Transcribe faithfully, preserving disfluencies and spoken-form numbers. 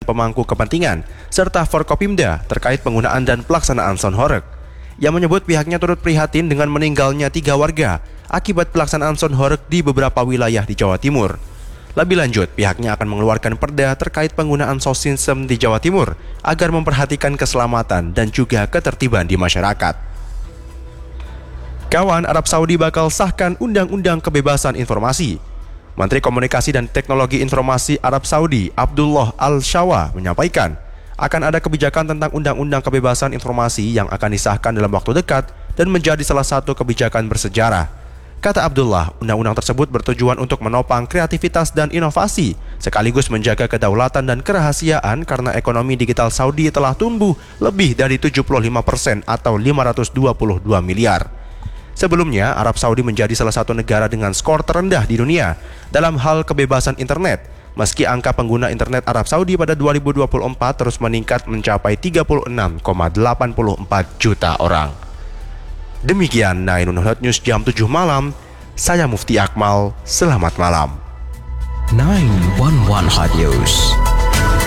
pemangku kepentingan, serta Forkopimda terkait penggunaan dan pelaksanaan sound horeg. Yang menyebut pihaknya turut prihatin dengan meninggalnya tiga warga akibat pelaksanaan sound horeg di beberapa wilayah di Jawa Timur. Lebih lanjut, pihaknya akan mengeluarkan perda terkait penggunaan sound system di Jawa Timur agar memperhatikan keselamatan dan juga ketertiban di masyarakat. Kawan, Arab Saudi bakal sahkan Undang-Undang Kebebasan Informasi. Menteri Komunikasi dan Teknologi Informasi Arab Saudi, Abdullah Al-Shawa, menyampaikan akan ada kebijakan tentang Undang-Undang Kebebasan Informasi yang akan disahkan dalam waktu dekat dan menjadi salah satu kebijakan bersejarah. Kata Abdullah, undang-undang tersebut bertujuan untuk menopang kreativitas dan inovasi, sekaligus menjaga kedaulatan dan kerahasiaan karena ekonomi digital Saudi telah tumbuh lebih dari tujuh puluh lima persen atau lima ratus dua puluh dua miliar. Sebelumnya, Arab Saudi menjadi salah satu negara dengan skor terendah di dunia dalam hal kebebasan internet, meski angka pengguna internet Arab Saudi pada dua ribu dua puluh empat terus meningkat mencapai tiga puluh enam koma delapan empat juta orang. Demikian sembilan satu News jam tujuh malam, saya Mufti Akmal, selamat malam. sembilan satu satu Hot News.